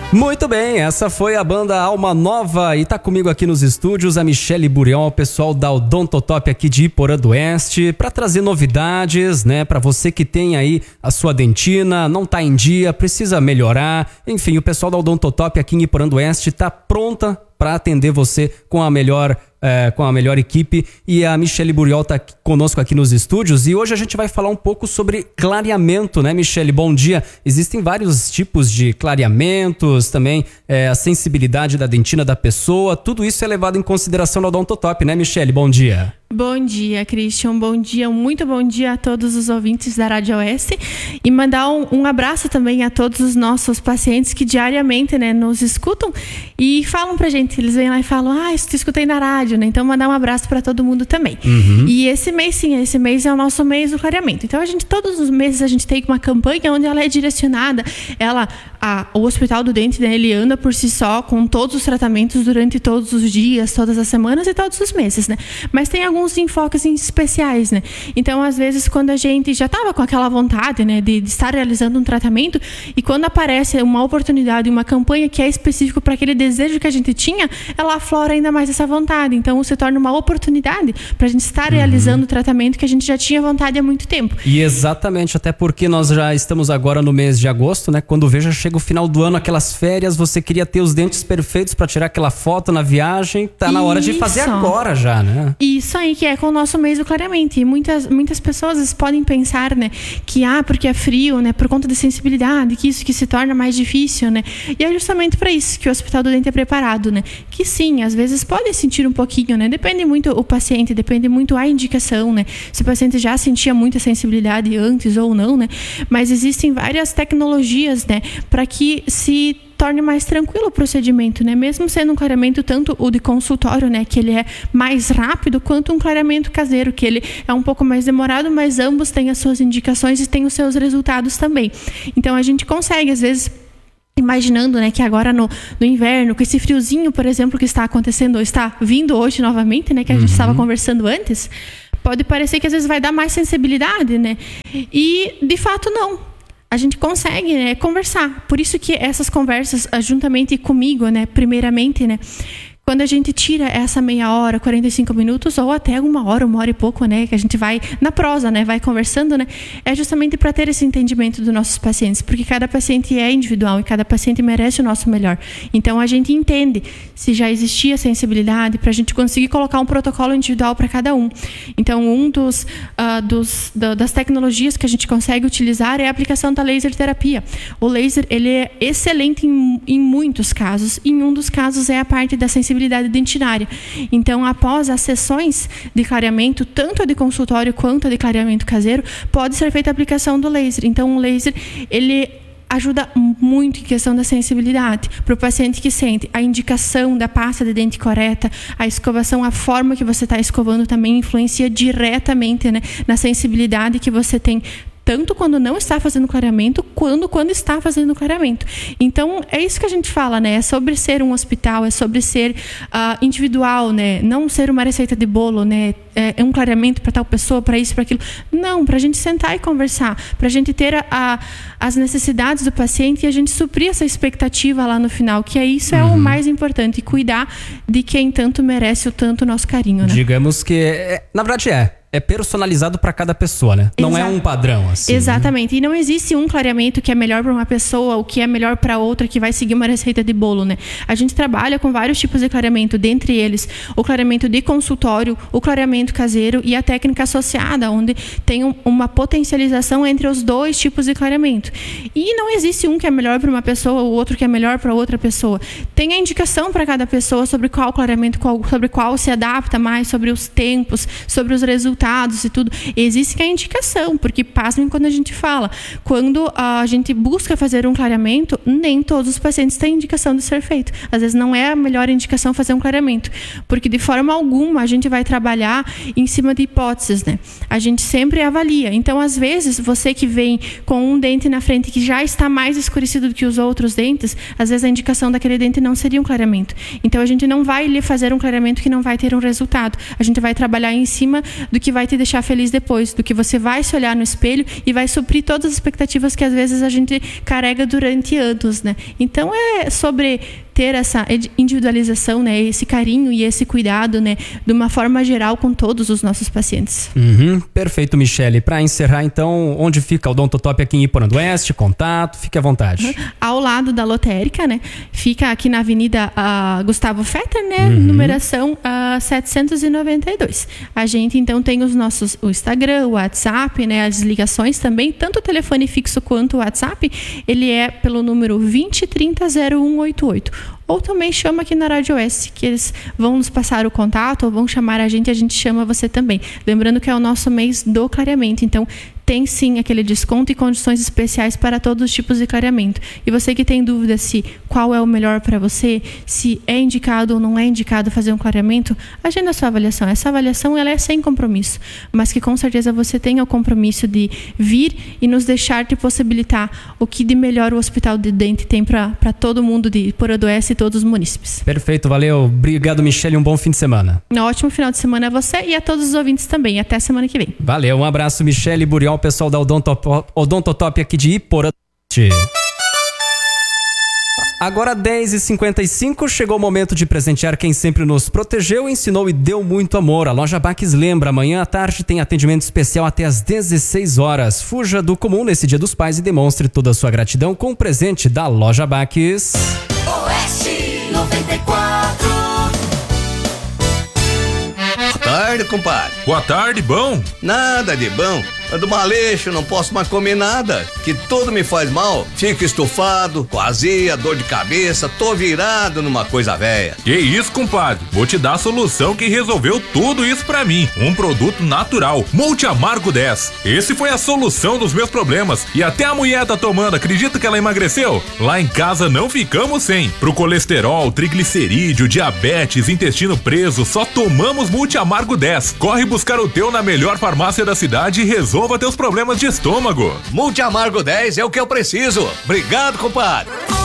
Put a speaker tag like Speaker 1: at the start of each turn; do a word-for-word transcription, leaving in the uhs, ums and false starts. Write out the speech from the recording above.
Speaker 1: Muito bem, essa foi a banda Alma Nova e tá comigo aqui nos estúdios a Michele Burion, o pessoal da Odontotop aqui de Iporã do Oeste, pra trazer novidades, né, pra você que tem aí a sua dentina, não tá em dia, precisa melhorar, enfim, o pessoal da Odontotop aqui em Iporã do Oeste tá pronta para atender você com a melhor é, com a melhor equipe, e a Michele Buriol tá conosco aqui nos estúdios e hoje a gente vai falar um pouco sobre clareamento, né, Michele? Bom dia. Existem vários tipos de clareamentos, também é, a sensibilidade da dentina da pessoa, tudo isso é levado em consideração no Odontotop, né, Michele? Bom dia.
Speaker 2: Bom dia, Christian. Bom dia, muito bom dia a todos os ouvintes da Rádio Oeste e mandar um, um abraço também a todos os nossos pacientes que diariamente, né, nos escutam e falam pra gente, eles vêm lá e falam, ah, eu te escutei na rádio, né? Então mandar um abraço para todo mundo também. Uhum. E esse mês, sim, esse mês é o nosso mês do clareamento. Então a gente, todos os meses a gente tem uma campanha onde ela é direcionada, ela, a, o Hospital do Dente, né, ele anda por si só com todos os tratamentos durante todos os dias, todas as semanas e todos os meses, né? Mas tem alguns enfoques especiais, né? Então, às vezes, quando a gente já estava com aquela vontade, né, de, de estar realizando um tratamento e quando aparece uma oportunidade, uma campanha que é específico para aquele desejo que a gente tinha, ela aflora ainda mais essa vontade. Então, se torna uma oportunidade para a gente estar uhum. realizando o tratamento que a gente já tinha vontade há muito tempo.
Speaker 1: E exatamente, até porque nós já estamos agora no mês de agosto, né? Quando veja chega o final do ano, aquelas férias, você queria ter os dentes perfeitos para tirar aquela foto na viagem, tá na hora de fazer agora já, né?
Speaker 2: Isso aí, que é com o nosso mês do clareamento. E muitas, muitas pessoas podem pensar, né, que ah, porque é frio, né, por conta de sensibilidade, que isso que se torna mais difícil, né? E é justamente para isso que o Hospital do Dente é preparado, né? Que sim, às vezes pode sentir um pouquinho, né? Depende muito o paciente, depende muito a indicação, né? Se o paciente já sentia muita sensibilidade antes ou não, né? Mas existem várias tecnologias, né, para que se torne mais tranquilo o procedimento, né? Mesmo sendo um clareamento tanto o de consultório, né, que ele é mais rápido, quanto um clareamento caseiro, que ele é um pouco mais demorado, mas ambos têm as suas indicações e têm os seus resultados também. Então a gente consegue, às vezes, imaginando, né, que agora no, no inverno, com esse friozinho, por exemplo, que está acontecendo, ou está vindo hoje novamente, né, que a gente uhum. estava conversando antes, pode parecer que às vezes vai dar mais sensibilidade, né? E de fato não. A gente consegue, né, conversar. Por isso que essas conversas, juntamente comigo, né, primeiramente, né, quando a gente tira essa meia hora, quarenta e cinco minutos, ou até uma hora, uma hora e pouco, né, que a gente vai na prosa, né, vai conversando, né, é justamente para ter esse entendimento dos nossos pacientes, porque cada paciente é individual e cada paciente merece o nosso melhor. Então a gente entende se já existia sensibilidade para a gente conseguir colocar um protocolo individual para cada um. Então um dos, uh, dos da, das tecnologias que a gente consegue utilizar é a aplicação da laser terapia. O laser, ele é excelente em, em muitos casos. Em um dos casos é a parte da sensibilidade dentinária. Então, após as sessões de clareamento, tanto a de consultório quanto a de clareamento caseiro, pode ser feita a aplicação do laser. Então, o laser, ele ajuda muito em questão da sensibilidade para o paciente que sente a indicação da pasta de dente correta, a escovação, a forma que você está escovando também influencia diretamente, né, na sensibilidade que você tem, tanto quando não está fazendo clareamento, quanto quando está fazendo clareamento. Então, é isso que a gente fala, né? É sobre ser um hospital, é sobre ser uh, individual, né? Não ser uma receita de bolo, né? É, é um clareamento para tal pessoa, para isso, para aquilo. Não, para a gente sentar e conversar, para a gente ter a, a, as necessidades do paciente e a gente suprir essa expectativa lá no final, que é isso uhum. é o mais importante, cuidar de quem tanto merece o tanto nosso carinho, né?
Speaker 1: Digamos que, é, na verdade é. É personalizado para cada pessoa, né? Não Exato. É um padrão, assim.
Speaker 2: Exatamente.
Speaker 1: Né?
Speaker 2: E não existe um clareamento que é melhor para uma pessoa, o que é melhor para outra, que vai seguir uma receita de bolo, né? A gente trabalha com vários tipos de clareamento, dentre eles o clareamento de consultório, o clareamento caseiro e a técnica associada, onde tem um, uma potencialização entre os dois tipos de clareamento. E não existe um que é melhor para uma pessoa, o outro que é melhor para outra pessoa. Tem a indicação para cada pessoa sobre qual clareamento, qual, sobre qual se adapta mais, sobre os tempos, sobre os resultados e tudo. Existe a indicação, porque pasmem quando a gente fala. Quando a gente busca fazer um clareamento, nem todos os pacientes têm indicação de ser feito. Às vezes não é a melhor indicação fazer um clareamento, porque de forma alguma a gente vai trabalhar em cima de hipóteses, né? A gente sempre avalia. Então, às vezes, você que vem com um dente na frente que já está mais escurecido do que os outros dentes, às vezes a indicação daquele dente não seria um clareamento. Então, a gente não vai lhe fazer um clareamento que não vai ter um resultado. A gente vai trabalhar em cima do que que vai te deixar feliz depois, do que você vai se olhar no espelho e vai suprir todas as expectativas que às vezes a gente carrega durante anos, né? Então é sobre ter essa individualização, né, esse carinho e esse cuidado, né, de uma forma geral com todos os nossos pacientes.
Speaker 1: Uhum, perfeito, Michele. Para encerrar, então, onde fica o Odontotop aqui em Iporã do Oeste? Contato, fique à vontade.
Speaker 2: Uhum. Ao lado da lotérica, né, fica aqui na Avenida uh, Gustavo Fetter, né, uhum. numeração uh, setecentos e noventa e dois. A gente, então, tem os nossos, o Instagram, o WhatsApp, né, as ligações também, tanto o telefone fixo quanto o WhatsApp, ele é pelo número vinte, trinta, zero um oito oito. Ou também chama aqui na Rádio Oeste, que eles vão nos passar o contato ou vão chamar a gente e a gente chama você também. Lembrando que é o nosso mês do clareamento, então tem sim aquele desconto e condições especiais para todos os tipos de clareamento. E você que tem dúvida se qual é o melhor para você, se é indicado ou não é indicado fazer um clareamento, agenda a sua avaliação. Essa avaliação ela é sem compromisso, mas que com certeza você tenha o compromisso de vir e nos deixar te possibilitar o que de melhor o Hospital de Dente tem para todo mundo de Iporã do Oeste e todos os munícipes.
Speaker 1: Perfeito, valeu. Obrigado, Michele. Um bom fim de semana.
Speaker 2: Um ótimo final de semana a você e a todos os ouvintes também. Até semana que vem.
Speaker 1: Valeu, um abraço, Michele Burial, pessoal da Odontotop aqui de Iporã. Agora dez e cinquenta e cinco, chegou o momento de presentear quem sempre nos protegeu, ensinou e deu muito amor. A Loja Baques lembra, amanhã à tarde tem atendimento especial até às dezesseis horas. Fuja do comum nesse Dia dos Pais e demonstre toda a sua gratidão com o presente da Loja Baques.
Speaker 3: Oeste noventa e quatro.
Speaker 4: Boa tarde, compadre.
Speaker 5: Boa tarde, bom?
Speaker 4: Nada de bom. Ando maleixo, não posso mais comer nada, que tudo me faz mal. Fico estufado, com azia, dor de cabeça, tô virado numa coisa velha.
Speaker 5: Que isso, compadre? Vou te dar a solução que resolveu tudo isso pra mim. Um produto natural, Multi Amargo dez. Esse foi a solução dos meus problemas. E até a mulher tá tomando, acredita que ela emagreceu? Lá em casa não ficamos sem. Pro colesterol, triglicerídeo, diabetes, intestino preso, só tomamos Multi Amargo dez. Corre buscar o teu na melhor farmácia da cidade e resolve Resolva teus problemas de estômago.
Speaker 4: Multi Amargo dez é o que eu preciso. Obrigado, compadre.